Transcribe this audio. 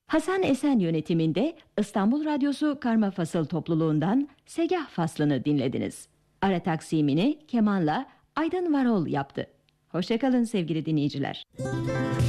Hasan Esen yönetiminde İstanbul Radyosu Karma Fasıl topluluğundan Segah faslını dinlediniz. Ara taksimini kemanla Aydın Varol yaptı. Hoşça kalın sevgili dinleyiciler.